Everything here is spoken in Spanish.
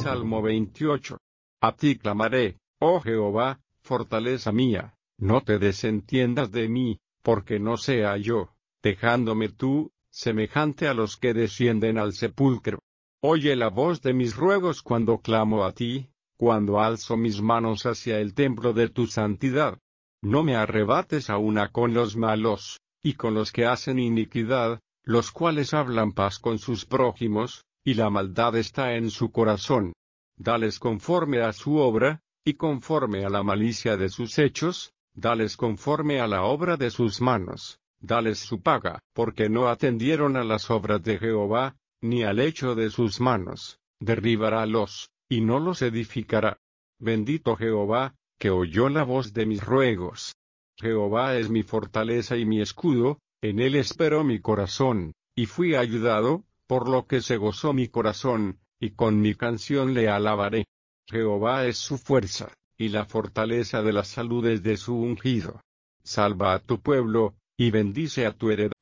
Salmo 28. A ti clamaré, oh Jehová, fortaleza mía, no te desentiendas de mí, porque no sea yo, dejándome tú, semejante a los que descienden al sepulcro. Oye la voz de mis ruegos cuando clamo a ti, cuando alzo mis manos hacia el templo de tu santidad. No me arrebates a una con los malos, y con los que hacen iniquidad, los cuales hablan paz con sus prójimos, y la maldad está en su corazón. Dales conforme a su obra, y conforme a la malicia de sus hechos, dales conforme a la obra de sus manos, dales su paga, porque no atendieron a las obras de Jehová, ni al hecho de sus manos, derribarálos, y no los edificará. Bendito Jehová, que oyó la voz de mis ruegos. Jehová es mi fortaleza y mi escudo, en él esperó mi corazón, y fui ayudado, por lo que se gozó mi corazón, y con mi canción le alabaré. Jehová es su fuerza, y la fortaleza de las saludes de su ungido. Salva a tu pueblo, y bendice a tu heredad.